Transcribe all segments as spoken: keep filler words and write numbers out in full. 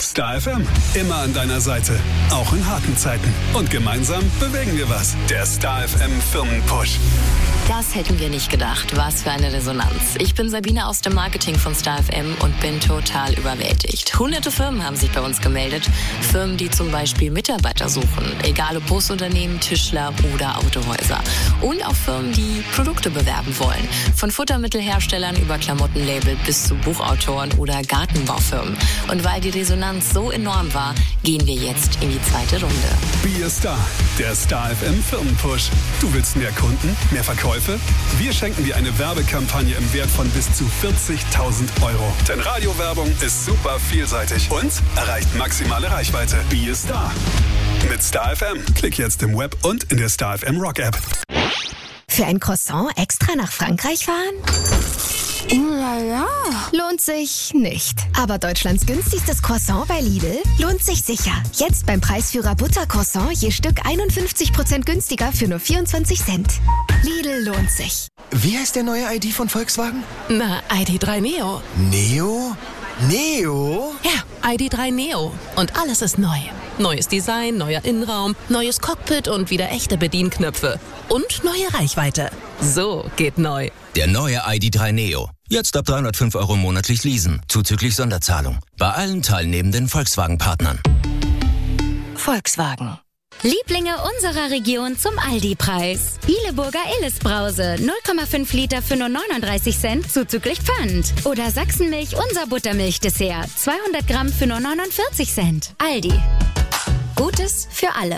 Star F M, immer an deiner Seite, auch in harten Zeiten. Und gemeinsam bewegen wir was. Der Star F M Firmenpush. Das hätten wir nicht gedacht. Was für eine Resonanz. Ich bin Sabine aus dem Marketing von Star F M und bin total überwältigt. Hunderte Firmen haben sich bei uns gemeldet. Firmen, die zum Beispiel Mitarbeiter suchen. Egal ob Busunternehmen, Tischler oder Autohäuser. Und auch Firmen, die Produkte bewerben wollen. Von Futtermittelherstellern über Klamottenlabel bis zu Buchautoren oder Gartenbaufirmen. Und weil die Resonanz so enorm war, gehen wir jetzt in die zweite Runde. Be a Star, der Star F M Firmenpush. Du willst mehr Kunden, mehr Verkäufe? Wir schenken dir eine Werbekampagne im Wert von bis zu vierzigtausend Euro. Denn Radiowerbung ist super vielseitig und erreicht maximale Reichweite. Be a Star. Mit Star F M. Klick jetzt im Web und in der Star F M Rock App. Für ein Croissant extra nach Frankreich fahren? Ulala. Lohnt sich nicht. Aber Deutschlands günstigstes Croissant bei Lidl lohnt sich sicher. Jetzt beim Preisführer Buttercroissant je Stück einundfünfzig Prozent günstiger für nur vierundzwanzig Cent. Lidl lohnt sich. Wie heißt der neue I D von Volkswagen? Na, I D drei Neo. Neo? Neo? Ja, I D drei Neo. Und alles ist neu. Neues Design, neuer Innenraum, neues Cockpit und wieder echte Bedienknöpfe. Und neue Reichweite. So geht neu. Der neue I D drei Neo. Jetzt ab dreihundertfünf Euro monatlich leasen, zuzüglich Sonderzahlung. Bei allen teilnehmenden Volkswagen-Partnern. Volkswagen. Lieblinge unserer Region zum Aldi-Preis. Bieleburger Illes-Brause, null Komma fünf Liter für nur neununddreißig Cent, zuzüglich Pfand. Oder Sachsenmilch, unser Buttermilch-Dessert, zweihundert Gramm für nur neunundvierzig Cent. Aldi. Gutes für alle.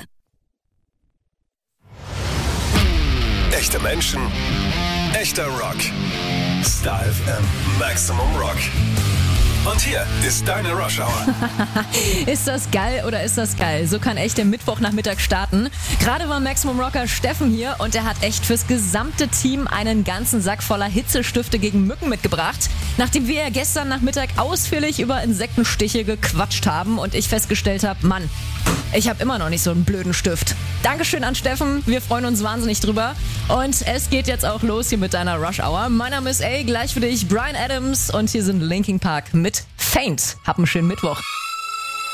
Echte Menschen, echter Rock. Star F M Maximum Rock. Und hier ist deine Rush Hour. Ist das geil oder ist das geil? So kann echt der Mittwochnachmittag starten. Gerade war Maximum Rocker Steffen hier und er hat echt fürs gesamte Team einen ganzen Sack voller Hitzestifte gegen Mücken mitgebracht. Nachdem wir ja gestern Nachmittag ausführlich über Insektenstiche gequatscht haben und ich festgestellt habe, Mann, ich habe immer noch nicht so einen blöden Stift. Dankeschön an Steffen, wir freuen uns wahnsinnig drüber. Und es geht jetzt auch los hier mit deiner Rush Hour. Mein Name ist A, gleich für dich Bryan Adams und hier sind Linkin Park mit Faint. Hab einen schönen Mittwoch.